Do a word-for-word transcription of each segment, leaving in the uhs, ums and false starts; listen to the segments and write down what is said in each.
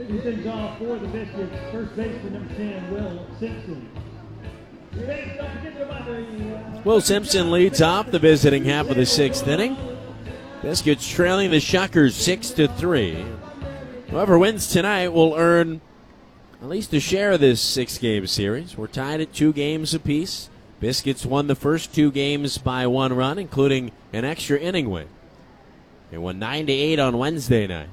Things off for the Biscuits. First baseman number ten, Will Simpson. Will Simpson leads off the visiting half of the sixth inning. Biscuits trailing the Shuckers six to three. Whoever wins tonight will earn at least a share of this six-game series. We're tied at two games apiece. Biscuits won the first two games by one run, including an extra inning win. They won nine to eight on Wednesday night.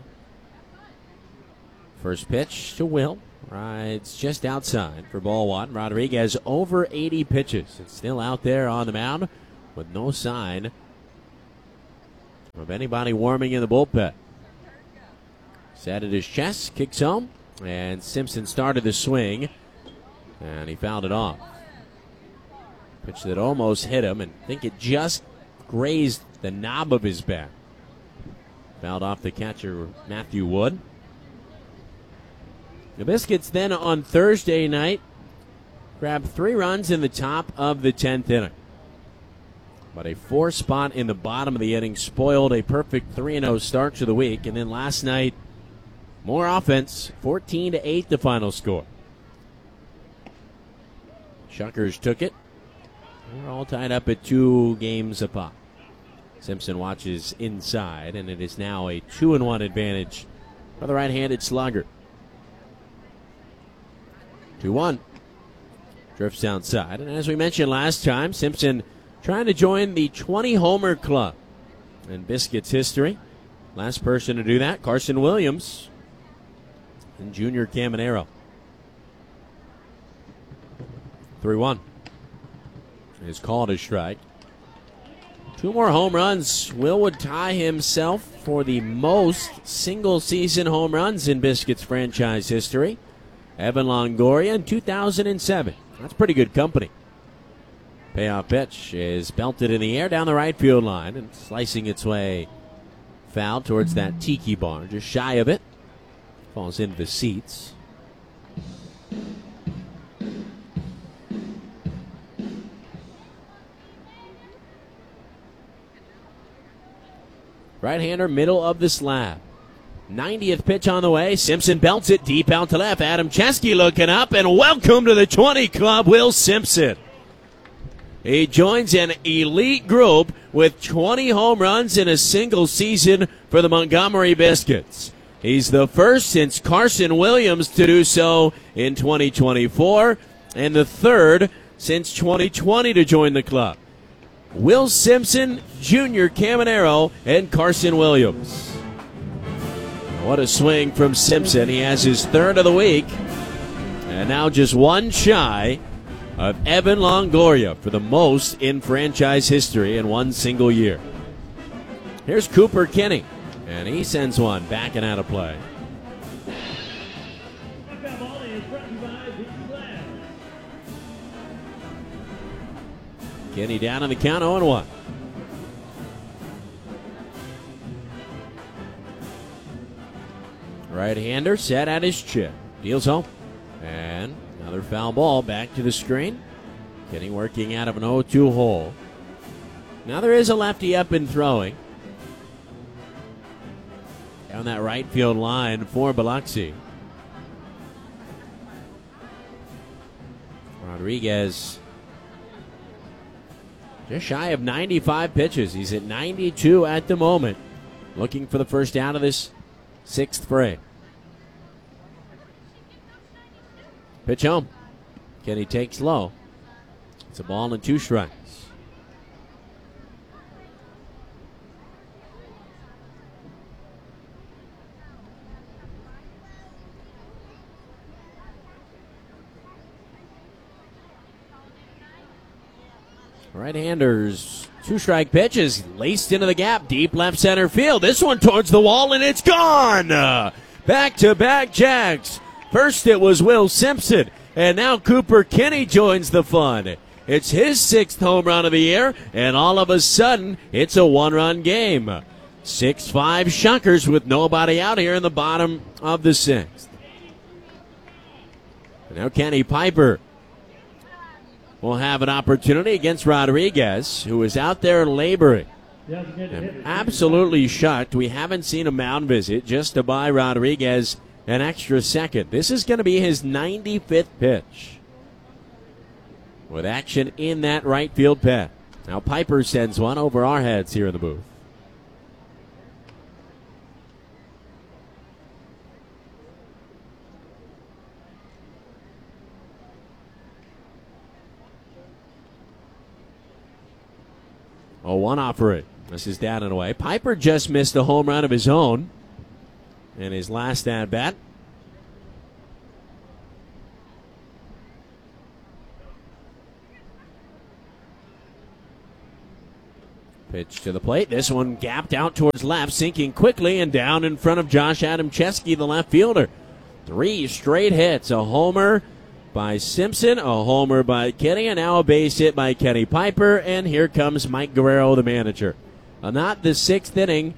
First pitch to Will. Rides just outside for ball one. Rodriguez over eighty pitches. It's still out there on the mound with no sign of anybody warming in the bullpen. Set at his chest, kicks home, and Simpson started the swing, and he fouled it off. Pitch that almost hit him, and I think it just grazed the knob of his bat. Fouled off the catcher, Matthew Wood. The Biscuits then on Thursday night grabbed three runs in the top of the tenth inning. But a four spot in the bottom of the inning spoiled a perfect three and oh start to the week. And then last night, more offense, fourteen to eight the final score. Shuckers took it. We're all tied up at two games apart. Simpson watches inside, and it is now a two and one advantage for the right-handed slugger. two one. Drifts outside. And as we mentioned last time, Simpson trying to join the twenty-homer club in Biscuits history. Last person to do that, Carson Williams and Junior Caminero. three one. Is called a strike. Two more home runs. Will would tie himself for the most single-season home runs in Biscuits franchise history. Evan Longoria in two thousand seven. That's pretty good company. Payoff pitch is belted in the air down the right field line and slicing its way foul towards that tiki bar. Just shy of it. Falls into the seats. Right-hander, middle of the slab. ninetieth pitch on the way. Simpson belts it deep out to left. Adam Chesky looking up, and welcome to the twenty club, Will Simpson. He joins an elite group with twenty home runs in a single season for the Montgomery Biscuits. He's the first since Carson Williams to do so in twenty twenty-four, and the third since twenty twenty to join the club. Will Simpson, Junior Caminero, and Carson Williams. What a swing from Simpson. He has his third of the week. And now just one shy of Evan Longoria for the most in franchise history in one single year. Here's Cooper Kinney. And he sends one back and out of play. Kinney down on the count, oh and one. Right-hander set at his chin. Deals home. And another foul ball back to the screen. Kinney working out of an oh two hole. Now there is a lefty up and throwing. Down that right field line for Biloxi. Rodriguez just shy of ninety-five pitches. He's at ninety-two at the moment. Looking for the first out of this sixth frame. Pitch home. Kenny takes low. It's a ball and two strikes. Right-handers, two-strike pitches laced into the gap, deep left center field. This one towards the wall, and it's gone! Back-to-back Jags. First it was Will Simpson, and now Cooper Kinney joins the fun. It's his sixth home run of the year, and all of a sudden, it's a one-run game. six five Shuckers with nobody out here in the bottom of the sixth. And now Kenny Piper will have an opportunity against Rodriguez, who is out there laboring. I'm absolutely shocked we haven't seen a mound visit just to buy Rodriguez an extra second. This is going to be his ninety-fifth pitch, with action in that right field pen. Now Piper sends one over our heads here in the booth. Oh, one off for it. This is down and away. Piper just missed a home run of his own in his last at bat. Pitch to the plate. This one gapped out towards left, sinking quickly and down in front of Josh Adamczewski, the left fielder. Three straight hits. A homer by Simpson, a homer by Kenny, and now a base hit by Kenny Piper. And here comes Mike Guerrero, the manager. Uh, not the sixth inning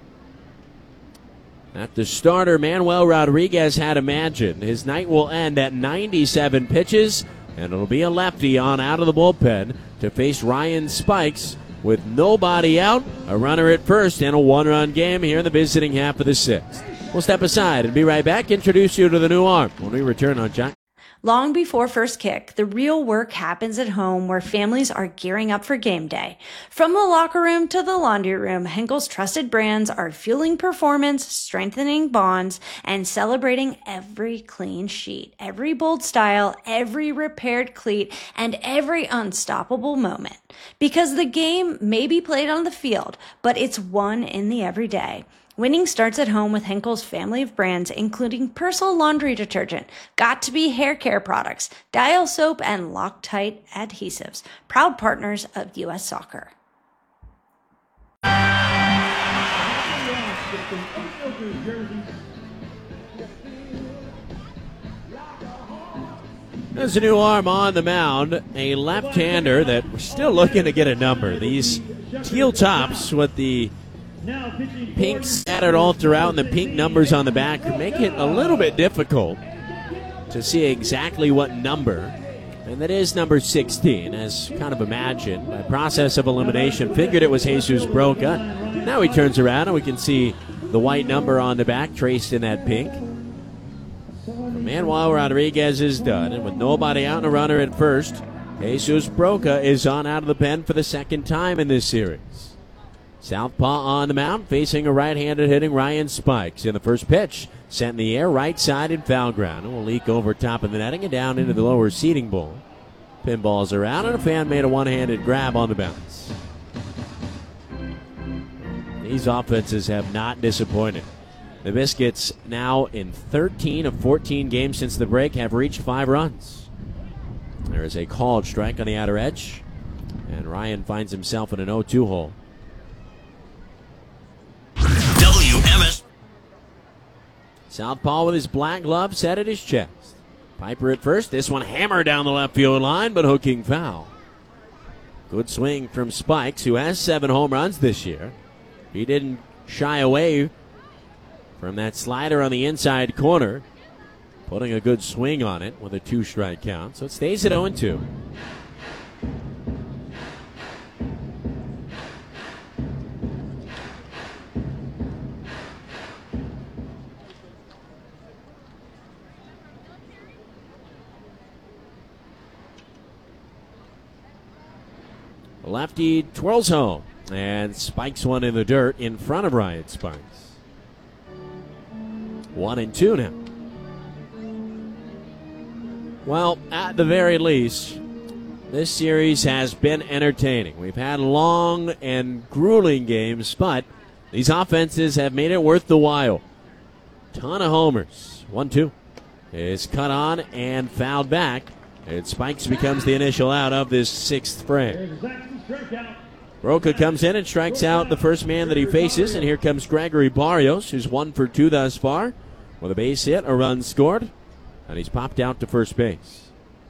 that the starter Manuel Rodriguez had imagined. His night will end at ninety-seven pitches, and it'll be a lefty on out of the bullpen to face Ryan Spikes with nobody out, a runner at first, and a one-run game here in the visiting half of the sixth. We'll step aside and be right back. Introduce you to the new arm when we return on Jack. Long before first kick, the real work happens at home where families are gearing up for game day. From the locker room to the laundry room, Henkel's trusted brands are fueling performance, strengthening bonds, and celebrating every clean sheet, every bold style, every repaired cleat, and every unstoppable moment. Because the game may be played on the field, but it's won in the everyday. Winning starts at home with Henkel's family of brands, including Persil laundry detergent, Got2b hair care products, Dial soap, and Loctite adhesives. Proud partners of U S Soccer. There's a new arm on the mound, a left-hander that we're still looking to get a number. These teal tops with the pink scattered all throughout and the pink numbers on the back make it a little bit difficult to see exactly what number. And that is number sixteen, as kind of imagined. By process of elimination, figured it was Jesus Broca. Now he turns around and we can see the white number on the back traced in that pink. Manuel Rodriguez is done, and with nobody out and a runner at first, Jesus Broca is on out of the pen for the second time in this series. Southpaw on the mound, facing a right-handed hitting Ryan Spikes. In the first pitch, sent in the air, right side in foul ground. It will leak over top of the netting and down into the lower seating bowl. Pinballs around, and a fan made a one-handed grab on the bounce. These offenses have not disappointed. The Biscuits, now in thirteen of fourteen games since the break, have reached five runs. There is a called strike on the outer edge, and Ryan finds himself in an oh two hole. W M S. Southpaw with his black glove set at his chest. Piper at first. This one hammered down the left field line, but hooking foul. Good swing from Spikes, who has seven home runs this year. He didn't shy away from that slider on the inside corner, putting a good swing on it with a two-strike count. So it stays at oh two. Lefty twirls home and spikes one in the dirt in front of Ryan Spikes. One and two now. Well, at the very least, this series has been entertaining. We've had long and grueling games, but these offenses have made it worth the while. Ton of homers. One two is cut on and fouled back. And Spikes becomes the initial out of this sixth frame. Broca comes in and strikes out the first man that he faces, and here comes Gregory Barrios, who's one for two thus far, with a base hit, a run scored, and he's popped out to first base.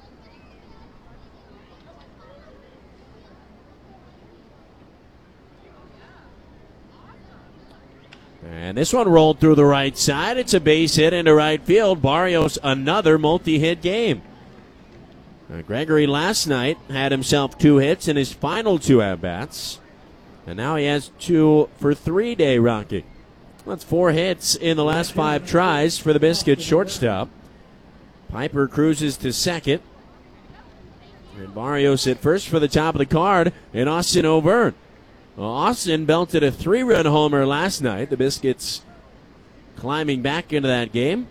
And this one rolled through the right side. It's a base hit into right field. Barrios, another multi-hit game. Uh, Gregory last night had himself two hits in his final two at-bats. And now he has two for three-day Rocky. That's four hits in the last five tries for the Biscuit shortstop. Piper cruises to second. And Barrios at first for the top of the card in Austin O'Byrne. Well, Austin belted a three-run homer last night. The Biscuits climbing back into that game.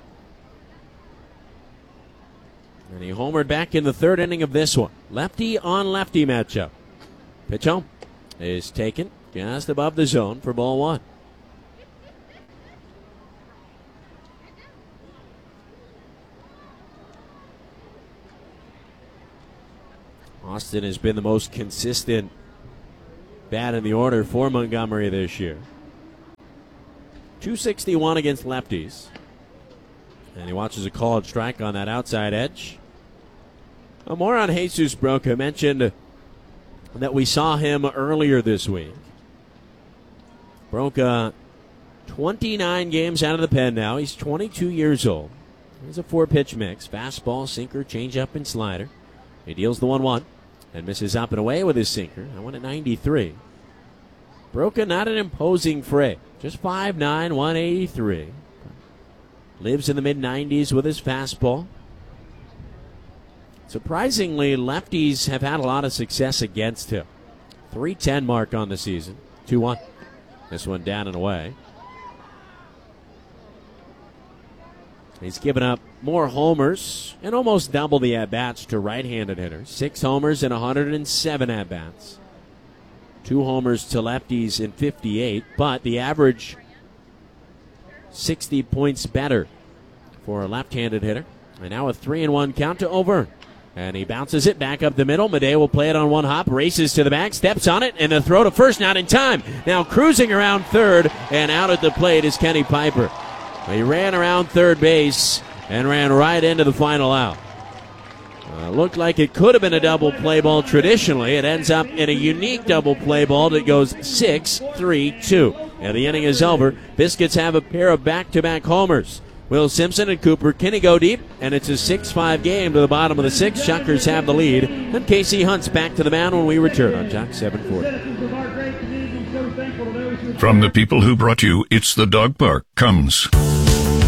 And he homered back in the third inning of this one. Lefty on lefty matchup. Pitch home is taken just above the zone for ball one. Austin has been the most consistent bat in the order for Montgomery this year. two sixty-one against lefties. And he watches a called strike on that outside edge. Well, more on Jesus Broca. Mentioned that we saw him earlier this week. Broca, twenty-nine games out of the pen now. He's twenty-two years old. He's a four-pitch mix. Fastball, sinker, changeup, and slider. He deals the one one and misses up and away with his sinker. I went at ninety-three. Broca, not an imposing frame. Just five nine, one eighty-three. Lives in the mid nineties with his fastball. Surprisingly, lefties have had a lot of success against him. three ten mark on the season. two one. This one down and away. He's given up more homers and almost double the at-bats to right-handed hitters. Six homers and one hundred seven at-bats. Two homers to lefties in fifty-eight, but the average sixty points better for a left-handed hitter. And now a three and one count to O'Byrne. And he bounces it back up the middle. Madej will play it on one hop, races to the back, steps on it, and the throw to first, not in time. Now cruising around third, and out at the plate is Kenny Piper. He ran around third base and ran right into the final out. Uh, looked like it could have been a double play ball traditionally. It ends up in a unique double play ball that goes six three two. And the inning is over. Biscuits have a pair of back-to-back homers. Will Simpson and Cooper Kinney go deep, and it's a six five game to the bottom of the sixth. Shuckers have the lead, and Casey Hunt's back to the mound when we return on Jock seven forty. From the people who brought you It's the Dog Park comes